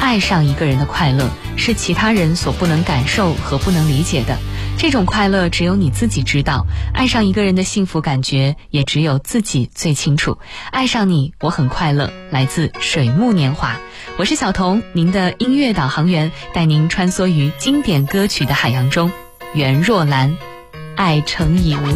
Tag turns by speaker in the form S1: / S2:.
S1: 爱上一个人的快乐，是其他人所不能感受和不能理解的。这种快乐只有你自己知道，爱上一个人的幸福感觉也只有自己最清楚。爱上你，我很快乐，来自水木年华。我是小童，您的音乐导航员，带您穿梭于经典歌曲的海洋中。袁若兰，爱成已无。